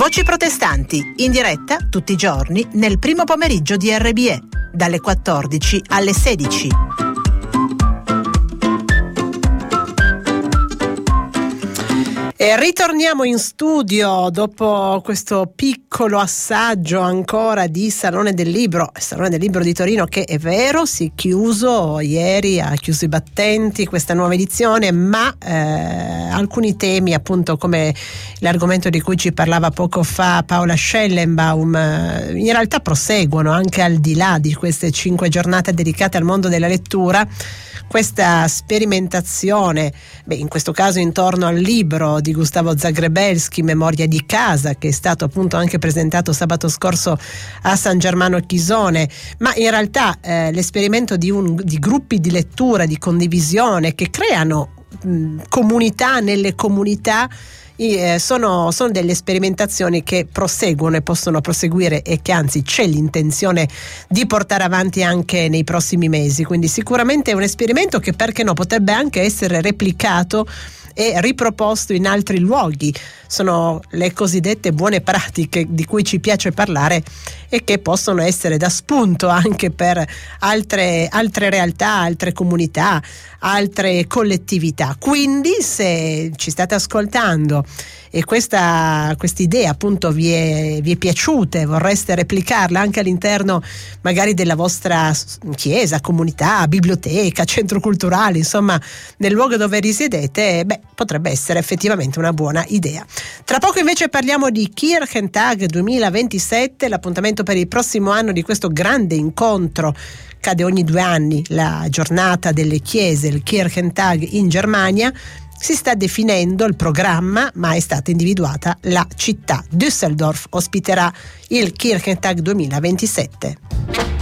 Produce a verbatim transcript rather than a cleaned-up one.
Voci protestanti, in diretta tutti i giorni nel primo pomeriggio di R B E, dalle quattordici alle sedici. E ritorniamo in studio dopo questo piccolo assaggio ancora di Salone del Libro, Salone del Libro di Torino, che è vero, si è chiuso ieri, ha chiuso i battenti questa nuova edizione, ma eh, alcuni temi, appunto come l'argomento di cui ci parlava poco fa Paola Schellenbaum, eh, in realtà proseguono anche al di là di queste cinque giornate dedicate al mondo della lettura. Questa sperimentazione, beh, in questo caso intorno al libro di Gustavo Zagrebelsky, Memoria di casa, che è stato appunto anche presentato sabato scorso a San Germano Chisone, ma in realtà eh, l'esperimento di, un, di gruppi di lettura, di condivisione che creano mh, comunità nelle comunità. Eh, sono, sono delle sperimentazioni che proseguono e possono proseguire e che anzi c'è l'intenzione di portare avanti anche nei prossimi mesi, quindi sicuramente è un esperimento che, perché no, potrebbe anche essere replicato e riproposto in altri luoghi. Sono le cosiddette buone pratiche di cui ci piace parlare e che possono essere da spunto anche per altre, altre realtà, altre comunità, altre collettività. Quindi se ci state ascoltando e questa idea appunto vi è, vi è piaciuta e vorreste replicarla anche all'interno magari della vostra chiesa, comunità, biblioteca, centro culturale, insomma nel luogo dove risiedete, beh, potrebbe essere effettivamente una buona idea. Tra poco invece parliamo di Kirchentag duemilaventisette, l'appuntamento per il prossimo anno di questo grande incontro. Cade ogni due anni la giornata delle chiese, il Kirchentag in Germania. Si sta definendo il programma, ma è stata individuata la città. Düsseldorf ospiterà il Kirchentag duemilaventisette.